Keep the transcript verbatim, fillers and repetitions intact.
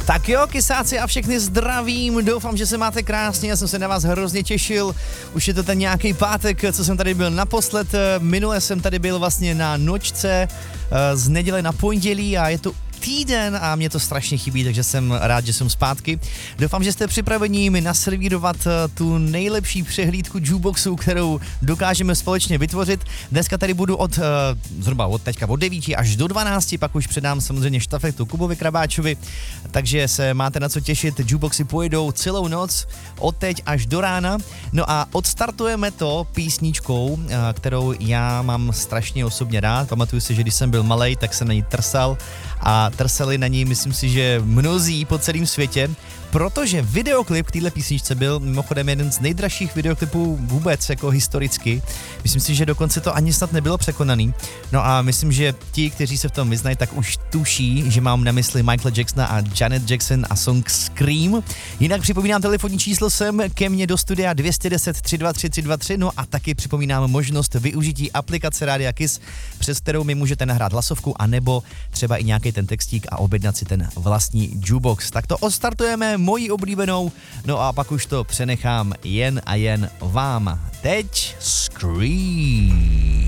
Tak jo, kysáci a všechny zdravím, doufám, že se máte krásně, já jsem se na vás hrozně těšil, už je to ten nějaký pátek, co jsem tady byl naposled, minule jsem tady byl vlastně na nočce z neděle na pondělí a je to týden a mě to strašně chybí, takže jsem rád, že jsem zpátky. Doufám, že jste připraveni mi naservírovat tu nejlepší přehlídku jukeboxu, kterou dokážeme společně vytvořit. Dneska tady budu od uh, zhruba od teďka od devíti až do dvanácti, pak už předám samozřejmě štafetu Kubovi Krabáčovi, takže se máte na co těšit. Jukeboxy pojedou celou noc, od teď až do rána. No a odstartujeme to písničkou, uh, kterou já mám strašně osobně rád. Pamatuju si, že když jsem byl malej, tak jsem na ní trsal a trsali na ní, myslím si, že mnozí po celém světě, protože videoklip k téhle písničce byl mimochodem jeden z nejdražších videoklipů vůbec, jako historicky. Myslím si, že dokonce to ani snad nebylo překonaný. No a myslím, že ti, kteří se v tom vyznají, tak už tuší, že mám na mysli Michaela Jacksona a Janet Jackson a song Scream. Jinak připomínám telefonní číslo sem ke mně do studia dvě jedna nula tři dva tři tři dva tři, no a taky připomínám možnost využití aplikace Rádia Kiss, přes kterou mi můžete nahrát hlasovku, anebo třeba i nějaký ten textík a objednat si ten vlastní jukebox. Tak to odstartujeme mojí oblíbenou, no a pak už to přenechám jen a jen vám. Teď Scream.